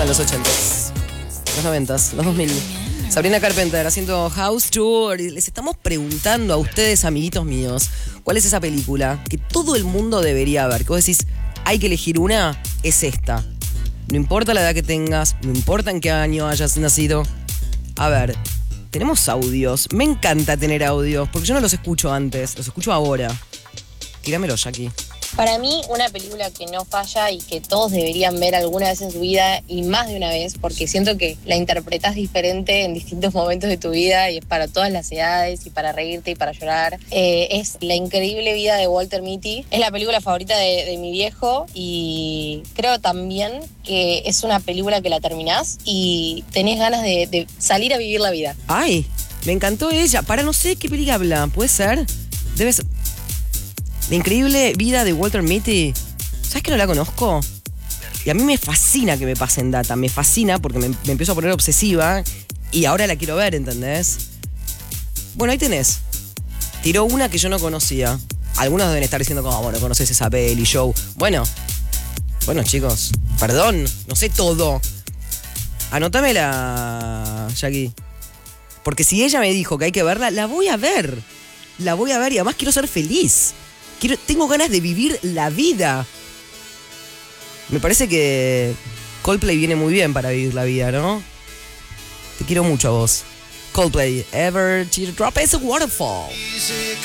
eran los 80s, los 90s, los 2000. Sabrina Carpenter haciendo House Tour. Y les estamos preguntando a ustedes, amiguitos míos, ¿cuál es esa película que todo el mundo debería ver? Que vos decís, hay que elegir una, es esta. No importa la edad que tengas, no importa en qué año hayas nacido. A ver, tenemos audios. Me encanta tener audios, porque yo no los escucho antes, los escucho ahora. Tíramelo, Jackie. Para mí, una película que no falla y que todos deberían ver alguna vez en su vida y más de una vez, porque siento que la interpretás diferente en distintos momentos de tu vida y es para todas las edades y para reírte y para llorar, es La increíble vida de Walter Mitty. Es la película favorita de mi viejo y creo también que es una película que la terminás y tenés ganas de salir a vivir la vida. Ay, me encantó ella. Para no sé qué película habla, ¿puede ser? Debe ser... La increíble vida de Walter Mitty. ¿Sabes que no la conozco? Y a mí me fascina que me pasen data. Me fascina porque me empiezo a poner obsesiva. Y ahora la quiero ver, ¿entendés? Bueno, ahí tenés. Tiró una que yo no conocía. Algunos deben estar diciendo como, bueno, conoces esa peli, show. Bueno, chicos, perdón, no sé todo. Anótamela, Jackie. Porque si ella me dijo que hay que verla, la voy a ver. La voy a ver y además quiero ser feliz. Tengo ganas de vivir la vida. Me parece que Coldplay viene muy bien para vivir la vida, ¿no? Te quiero mucho a vos. Coldplay, Ever Teardrop is a Waterfall.